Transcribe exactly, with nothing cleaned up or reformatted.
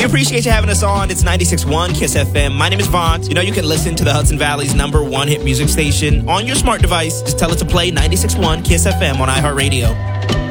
appreciate you having us on. It's ninety-six point one Kiss F M. My name is Vaughn. You know, you can listen to the Hudson Valley's number one hit music station on your smart device. Just tell it to play ninety-six point one Kiss F M on iHeartRadio.